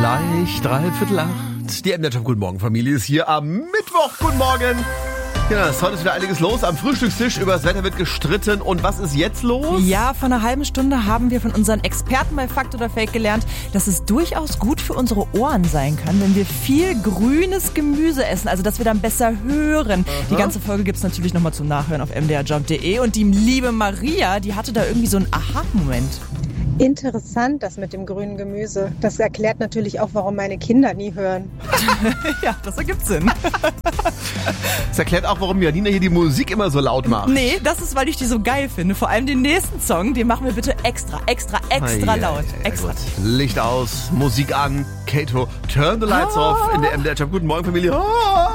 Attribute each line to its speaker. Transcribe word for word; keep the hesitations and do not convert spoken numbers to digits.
Speaker 1: Gleich dreiviertel acht. Die M D R Guten Morgen Familie ist hier am Mittwoch. Guten Morgen. Ja, es ist heute wieder einiges los. Am Frühstückstisch über das Wetter wird gestritten. Und was ist jetzt los?
Speaker 2: Ja, vor einer halben Stunde haben wir von unseren Experten bei Fakt oder Fake gelernt, dass es durchaus gut für unsere Ohren sein kann, wenn wir viel grünes Gemüse essen. Also, dass wir dann besser hören. Aha. Die ganze Folge gibt's natürlich nochmal zum Nachhören auf m d r job punkt d e. Und die liebe Maria, die hatte da irgendwie so einen Aha-Moment.
Speaker 3: Interessant, das mit dem grünen Gemüse. Das erklärt natürlich auch, warum meine Kinder nie hören.
Speaker 2: Ja, das ergibt Sinn.
Speaker 1: Das erklärt auch, warum Janina hier die Musik immer so laut macht.
Speaker 2: Nee, das ist, weil ich die so geil finde. Vor allem den nächsten Song, den machen wir bitte extra, extra, extra
Speaker 1: ah, ja,
Speaker 2: laut.
Speaker 1: Ja,
Speaker 2: extra.
Speaker 1: Gut. Licht aus, Musik an, Kato, turn the lights oh. off in der M D R Guten Morgen Familie. Oh.